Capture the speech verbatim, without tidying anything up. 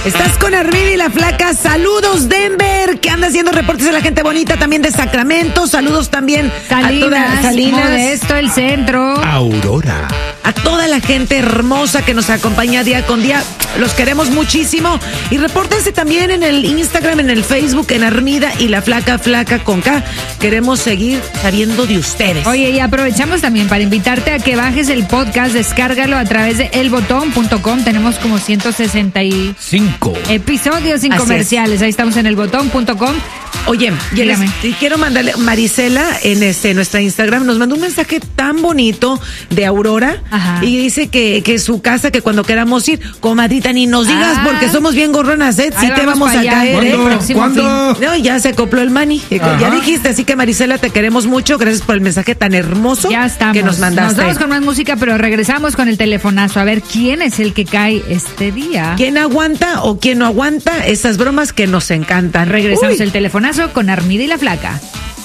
Estás con Armida y la Flaca. Saludos, Denver, que anda haciendo reportes de la gente bonita, también de Sacramento. Saludos también Salinas, a toda Salinas, Modesto, el centro. Aurora. A toda la gente hermosa que nos acompaña día con día. Los queremos muchísimo. Y repórtense también en el Instagram, en el Facebook, en Armida y la Flaca, Flaca con K. Queremos seguir sabiendo de ustedes. Oye, y aprovechamos también para invitarte a que bajes el podcast, descárgalo a través de el botón punto com. Tenemos como ciento sesenta y Cinco. episodios sin Así comerciales. es. Ahí estamos en el botón punto com. Oye, y, les, y quiero mandarle, Marisela en este nuestra Instagram nos mandó un mensaje tan bonito de Aurora. Ajá. Y dice que, que su casa, que cuando queramos ir, comadrita, ni nos digas Ah. porque somos bien gorronas, ¿eh? Sí Ahí te vamos vamos a para allá. caer, ¿eh? ¿Cuándo? Próximo ¿Cuándo? No, ya se acopló el mani. Ajá. Ya dijiste, así que Marisela, te queremos mucho. Gracias por el mensaje tan hermoso Ya estamos. que nos mandaste. Nos vamos con más música, pero regresamos con el telefonazo. A ver quién es el que cae este día. ¿Quién aguanta o quién no aguanta esas bromas que nos encantan? Regresamos Uy. el telefonazo con Armida y la Flaca.